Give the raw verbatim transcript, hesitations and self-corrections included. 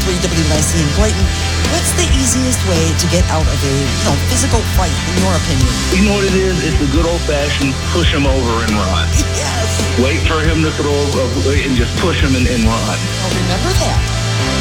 three W N I C in Clayton. What's the easiest way to get out of a you know, physical fight, in your opinion? You know what it is? It's the good old-fashioned push him over and run. Yes. Wait for him to throw, uh, and just push him and, and run. I'll remember that.